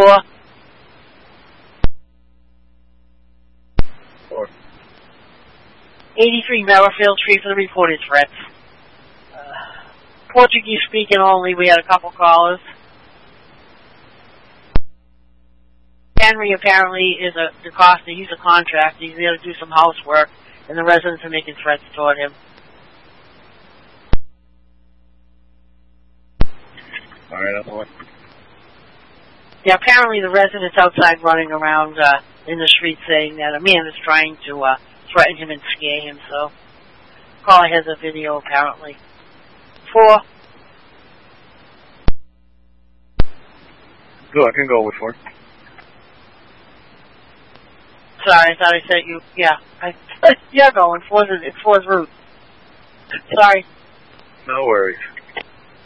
4. 4. 83 Merrifield Street for the reported threats. Portuguese speaking only, we had a couple callers. Henry apparently is a DaCosta, he's a contractor, he's there to do some housework, and the residents are making threats toward him. Alright, I'm on. Yeah, apparently the residents outside running around in the street saying that a man is trying to threaten him and scare him, so caller has a video apparently. 4. Go, I can go with 4. Sorry, I thought I said you. Yeah, you're going. 4's route. Sorry. No worries.